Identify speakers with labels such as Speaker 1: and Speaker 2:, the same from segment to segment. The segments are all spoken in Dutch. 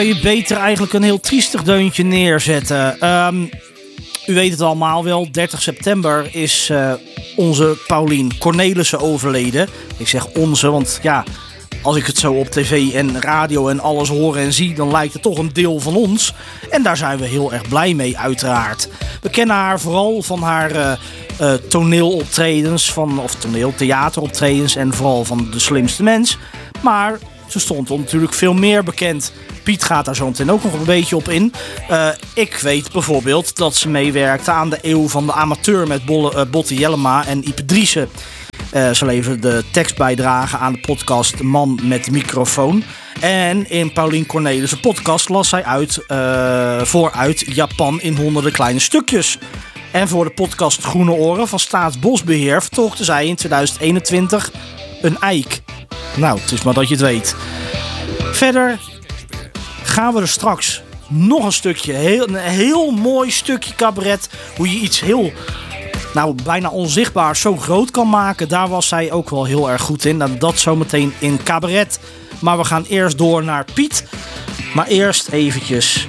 Speaker 1: Je beter eigenlijk een heel triestig deuntje neerzetten. U weet het allemaal wel, 30 september is onze Paulien Cornelissen overleden. Ik zeg onze, want ja, als ik het zo op tv en radio en alles hoor en zie, dan lijkt het toch een deel van ons. En daar zijn we heel erg blij mee, uiteraard. We kennen haar vooral van haar toneeloptredens, of theateroptredens en vooral van De Slimste Mens. Maar ze stond natuurlijk veel meer bekend. Piet gaat daar zo meteen ook nog een beetje op in. Ik weet bijvoorbeeld dat ze meewerkte aan de Eeuw van de Amateur met Botte Jellema en Ipe Driessen. Ze leverde de tekstbijdrage aan de podcast De Man met de Microfoon. En in Paulien Cornelissen' podcast las zij vooruit Japan in honderden kleine stukjes. En voor de podcast Groene Oren van Staatsbosbeheer vertolkte zij in 2021 een eik. Nou, het is maar dat je het weet. Verder gaan we er straks nog een stukje, een heel mooi stukje cabaret. Hoe je iets heel, bijna onzichtbaar zo groot kan maken. Daar was zij ook wel heel erg goed in. En dat zometeen in cabaret. Maar we gaan eerst door naar Piet. Maar eerst eventjes.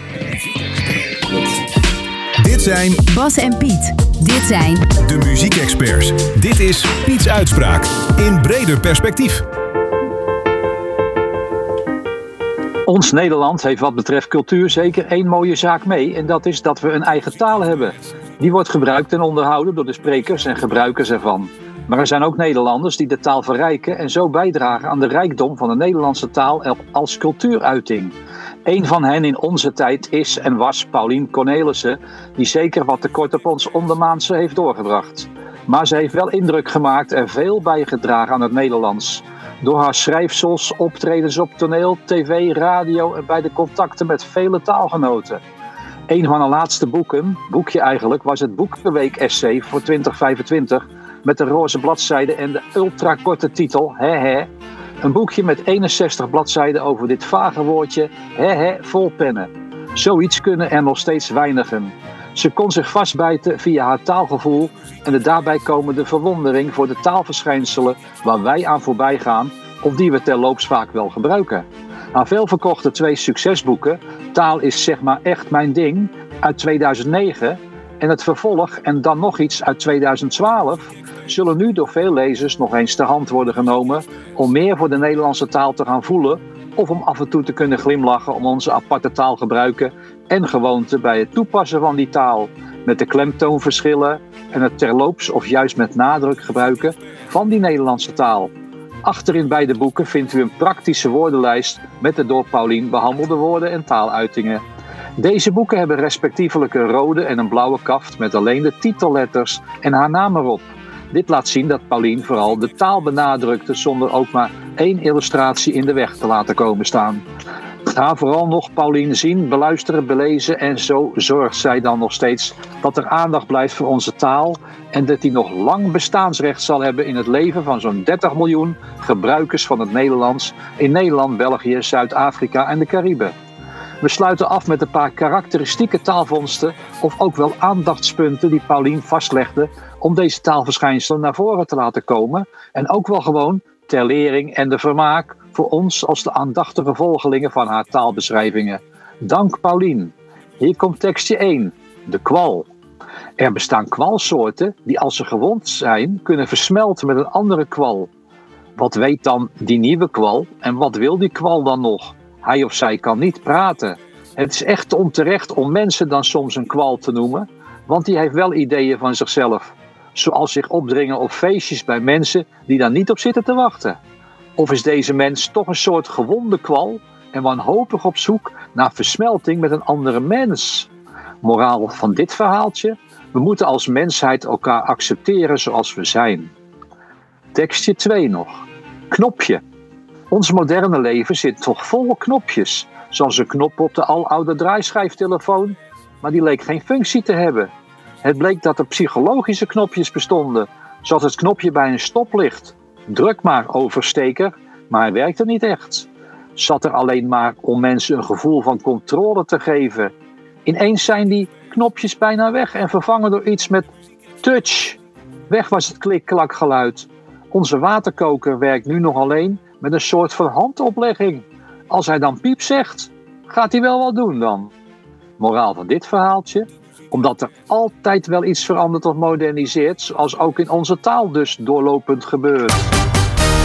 Speaker 2: Dit zijn
Speaker 3: Bas en Piet. Dit zijn
Speaker 2: de muziekexperts. Dit is Piets Uitspraak in breder perspectief.
Speaker 4: Ons Nederland heeft wat betreft cultuur zeker één mooie zaak mee. En dat is dat we een eigen taal hebben. Die wordt gebruikt en onderhouden door de sprekers en gebruikers ervan. Maar er zijn ook Nederlanders die de taal verrijken en zo bijdragen aan de rijkdom van de Nederlandse taal als cultuuruiting. Een van hen in onze tijd is en was Paulien Cornelissen, die zeker wat tekort op ons ondermaanse heeft doorgebracht. Maar ze heeft wel indruk gemaakt en veel bijgedragen aan het Nederlands. Door haar schrijfsels, optredens op toneel, tv, radio en bij de contacten met vele taalgenoten. Een van haar laatste boekje eigenlijk, was het Boekenweek-essay voor 2025 met de roze bladzijde en de ultrakorte titel He. Een boekje met 61 bladzijden over dit vage woordje He vol pennen. Zoiets kunnen er nog steeds weinigen. Ze kon zich vastbijten via haar taalgevoel en de daarbij komende verwondering voor de taalverschijnselen waar wij aan voorbij gaan of die we terloops vaak wel gebruiken. Haar veelverkochte 2 succesboeken, Taal is zeg maar echt mijn ding, uit 2009 en het vervolg en dan nog iets uit 2012, zullen nu door veel lezers nog eens ter hand worden genomen om meer voor de Nederlandse taal te gaan voelen of om af en toe te kunnen glimlachen om onze aparte taalgebruiken en gewoonten bij het toepassen van die taal, met de klemtoonverschillen en het terloops of juist met nadruk gebruiken van die Nederlandse taal. Achterin beide boeken vindt u een praktische woordenlijst met de door Paulien behandelde woorden en taaluitingen. Deze boeken hebben respectievelijk een rode en een blauwe kaft met alleen de titelletters en haar naam erop. Dit laat zien dat Paulien vooral de taal benadrukte zonder ook maar 1 illustratie in de weg te laten komen staan. Ga vooral nog Paulien zien, beluisteren, belezen en zo zorgt zij dan nog steeds dat er aandacht blijft voor onze taal en dat die nog lang bestaansrecht zal hebben in het leven van zo'n 30 miljoen gebruikers van het Nederlands in Nederland, België, Zuid-Afrika en de Cariben. We sluiten af met een paar karakteristieke taalvondsten of ook wel aandachtspunten die Paulien vastlegde om deze taalverschijnselen naar voren te laten komen en ook wel gewoon ter lering en de vermaak voor ons als de aandachtige volgelingen van haar taalbeschrijvingen. Dank Paulien. Hier komt tekstje 1, de kwal. Er bestaan kwalsoorten die als ze gewond zijn kunnen versmelten met een andere kwal. Wat weet dan die nieuwe kwal en wat wil die kwal dan nog? Hij of zij kan niet praten. Het is echt onterecht om mensen dan soms een kwal te noemen, want die heeft wel ideeën van zichzelf. Zoals zich opdringen op feestjes bij mensen die daar niet op zitten te wachten. Of is deze mens toch een soort gewonde kwal en wanhopig op zoek naar versmelting met een andere mens? Moraal van dit verhaaltje? We moeten als mensheid elkaar accepteren zoals we zijn. Tekstje 2 nog. Knopje. Ons moderne leven zit toch vol knopjes. Zoals een knop op de aloude draaischijftelefoon, maar die leek geen functie te hebben. Het bleek dat er psychologische knopjes bestonden, zoals het knopje bij een stoplicht. Druk maar, oversteker, maar hij werkte niet echt. Zat er alleen maar om mensen een gevoel van controle te geven. Ineens zijn die knopjes bijna weg en vervangen door iets met touch. Weg was het klik-klak-geluid. Onze waterkoker werkt nu nog alleen met een soort van handoplegging. Als hij dan piep zegt, Gaat hij wel wat doen dan? Moraal van dit verhaaltje? Omdat er altijd wel iets verandert of moderniseert, zoals ook in onze taal dus doorlopend gebeurt.